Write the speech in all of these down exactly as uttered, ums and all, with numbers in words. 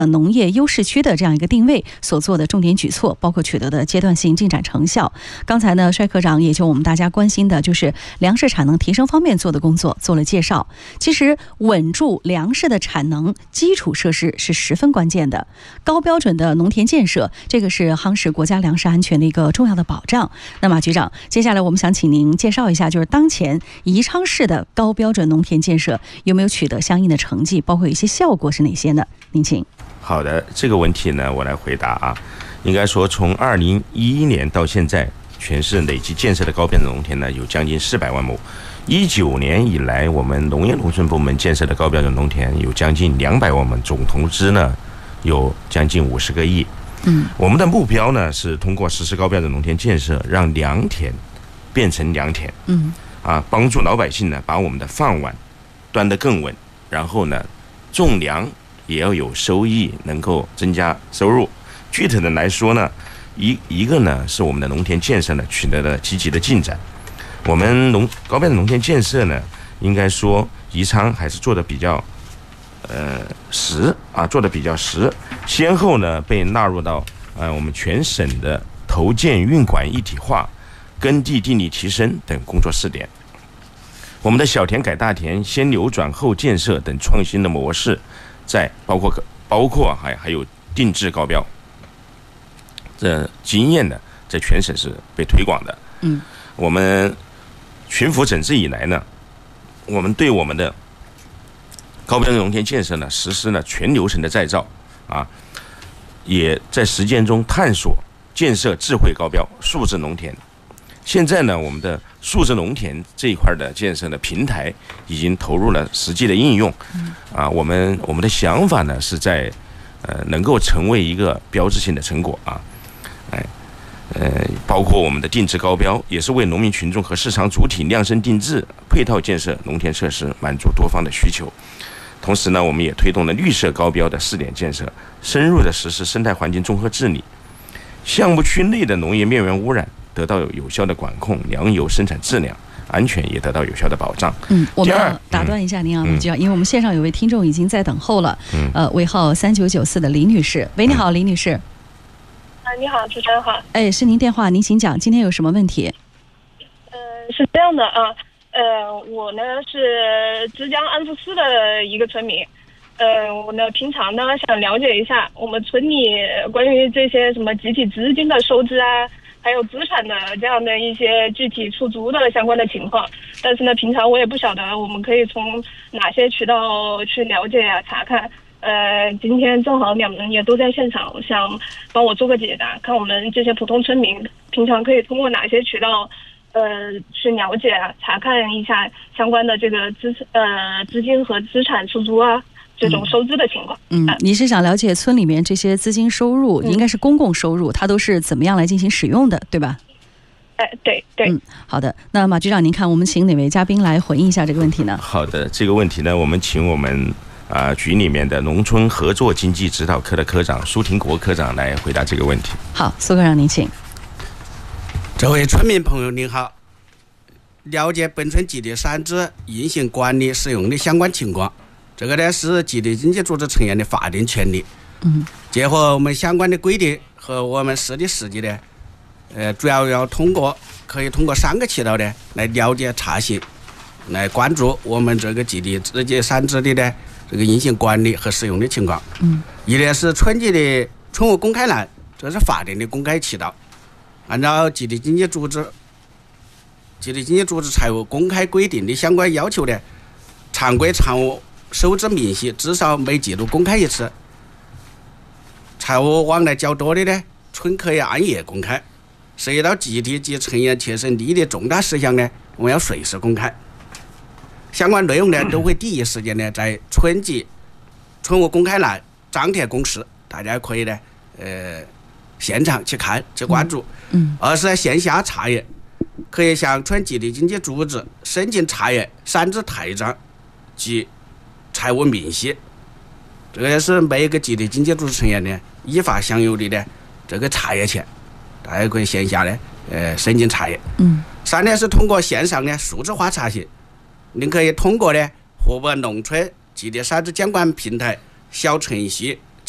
呃农业优势区的这样一个定位所做的重点举措，包括取得的阶段性进展成效。刚才呢，帅科长也就我们大家关心的就是粮食产能提升方面做的工作做了介绍。其实稳住粮食的产能基础设施是十分关键的，高标准的农田建设，这个是夯实国家粮食安全的一个重要的保障。那马局长，接下来我们想请您介绍一下，就是当前宜昌市的高标准农田建设有没有取得相应的成绩，包括一些效果是哪些呢？您请。 好的，这个问题呢，我来回答啊。应该说，从二零一一年到现在，全市累计建设的高标准农田呢有将近四百万亩。一九年以来，我们农业农村部门建设的高标准农田有将近两百万亩，总投资呢有将近五十个亿。 嗯， 我们的目标呢是通过实施高标准农田建设，让良田变成良田。 嗯， 啊，帮助老百姓呢把我们的饭碗端得更稳，然后呢，种粮也要有收益，能够增加收入。具体的来说呢，一一个呢是我们的农田建设呢取得了积极的进展。我们农高标准农田建设呢，应该说宜昌还是做的比较呃实啊，做的比较实，先后呢被纳入到呃我们全省的投建运管一体化、耕地地力提升等工作试点。我们的小田改大田、先流转后建设等创新的模式，在包括包括还还有定制高标，这经验呢，在全省是被推广的。 嗯， 我们群府整治以来呢，我们对我们的高标准农田建设呢，实施了全流程的再造啊，也在实践中探索建设智慧高标、数字农田。现在呢，我们的数字农田这一块的建设的平台已经投入了实际的应用。啊，我们我们的想法呢是在呃能够成为一个标志性的成果啊，哎。呃，包括我们的定制高标，也是为农民群众和市场主体量身定制配套建设农田设施，满足多方的需求。同时呢，我们也推动了绿色高标的试点建设，深入的实施生态环境综合治理，项目区内的农业面源污染得到有效的管控，粮油生产质量安全也得到有效的保障。 嗯，我们要打断一下您啊，马局长，因为我们线上有位听众已经在等候了。 嗯， 呃，尾号三九九四的李女士，喂，你好，李女士。 你好，主持人好。 哎，是您电话，您请讲，今天有什么问题？ 呃，是这样的啊，呃，我呢是浙江安福市的一个村民，呃，我呢平常呢想了解一下我们村里关于这些什么集体资金的收支啊，还有资产的这样的一些具体出租的相关的情况，但是呢，平常我也不晓得我们可以从哪些渠道去了解啊、查看。呃，今天正好两人也都在现场，我想帮我做个解答，看我们这些普通村民平常可以通过哪些渠道，呃，去了解啊、查看一下相关的这个资呃资金和资产出租啊这种收支的情况。 嗯，嗯你是想了解村里面这些资金收入，嗯、应该是公共收入，它都是怎么样来进行使用的，对吧？ 哎，对对。 嗯，好的。那马局长，您看我们请哪位嘉宾来回应一下这个问题呢？ 好的，这个问题呢，我们请我们。啊，局里面的农村合作经济指导科的科长苏廷国科长来回答这个问题。 好，苏科长您请。 这位村民朋友您好，了解本村集体产值运行管理使用的相关情况，这个呢是集体经济组织成员的法定权利。 嗯， 结合我们相关的规定和我们实际实际呢，呃，主要要通过可以通过三个渠道呢来了解查询，来关注我们这个集体自己产值的呢。这个运行管理和使用的情况， 嗯， 一呢是村级的村务公开栏，这是法定的公开渠道，按照集体经济组织、集体经济组织财务公开规定的相关要求呢，常规财务收支明细至少每季度公开一次，财务往来较多的呢，村可以按月公开，涉及到集体及成员切身利益的重大事项呢，我们要随时公开。相关内容呢，都会第一时间呢在村级村务公开栏张贴公示，大家可以呢，呃，现场去看去关注。 嗯。 二是在线下查阅，可以向村集体经济组织申请查阅产值台账及财务明细，这个是每个集体经济组织成员呢依法享有的呢这个查阅权，大家可以线下呢，呃，申请查阅。 嗯。 三呢是通过线上呢数字化查询。您可以通过呢湖北农村集体产值监管平台小程序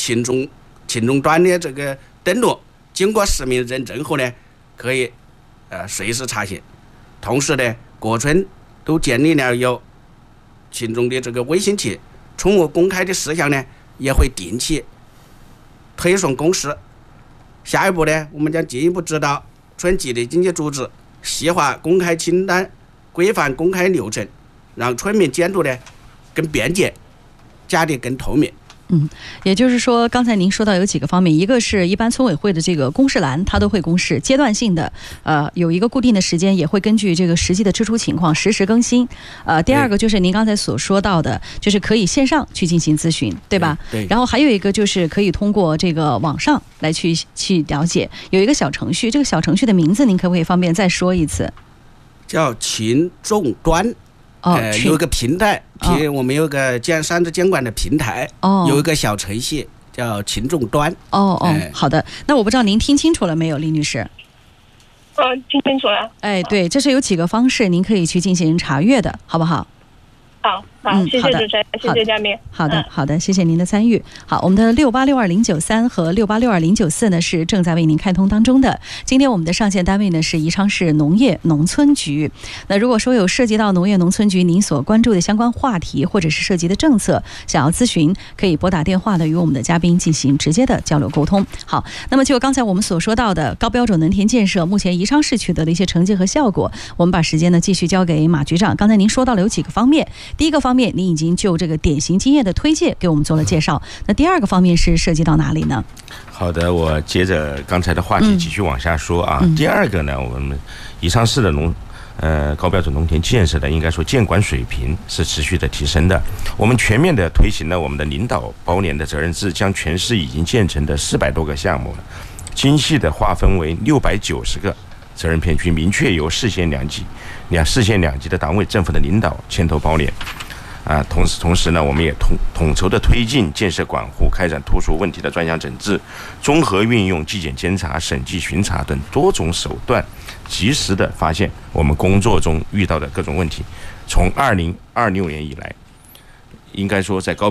秦中秦中端的这个登录，经过实名认证后呢，可以呃随时查询。同时呢，各村都建立了有秦中的这个微信群，宠物公开的事项呢也会定期推送公示。下一步呢，我们将进一步指导村集体经济组织细化公开清单，规范公开流程，让村民监督呢更便捷，加的更透明。 嗯，也就是说，刚才您说到有几个方面，一个是一般村委会的这个公示栏，它都会公示，阶段性的，呃，有一个固定的时间，也会根据这个实际的支出情况实时更新。呃，第二个就是您刚才所说到的，就是可以线上去进行咨询，对吧？ 对。对然后还有一个就是可以通过这个网上来去去了解，有一个小程序，这个小程序的名字您可不可以方便再说一次？ 叫秦众端。 哦， 呃，有一个平台，平、哦、我们有个监山子监管的平台， 哦， 有一个小程序叫秦众端。 哦哦、 哎， 好的。那我不知道您听清楚了没有，李女士？ 嗯、呃，听清楚了。 哎，对，这是有几个方式您可以去进行查阅的，好不好？ 好，好， 嗯、 谢谢主持人，谢谢嘉宾。 好的，好的，谢谢您的参与。好，我们的六八六二零九三和六八六二零九四呢是正在为您开通当中的。今天我们的上线单位呢是宜昌市农业农村局。那如果说有涉及到农业农村局您所关注的相关话题，或者是涉及的政策，想要咨询，可以拨打电话呢与我们的嘉宾进行直接的交流沟通。好，那么就刚才我们所说到的高标准农田建设，目前宜昌市取得的一些成绩和效果，我们把时间呢继续交给马局长。刚才您说到了有几个方面。第一个方面，您已经就这个典型经验的推介给我们做了介绍。那第二个方面是涉及到哪里呢？ 好的，我接着刚才的话题继续往下说啊。嗯、第二个呢，我们宜昌市的农呃高标准农田建设的，应该说监管水平是持续的提升的。我们全面的推行了我们的领导包年的责任制，将全市已经建成的四百多个项目精细的划分为六百九十个责任片区，明确由市县两级、两市县两级的党委政府的领导牵头包年。啊，同时同时呢，我们也统统筹的推进建设管护，开展突出问题的专项整治，综合运用纪检监察、审计巡查等多种手段，及时的发现我们工作中遇到的各种问题。从二零二六年以来，应该说在高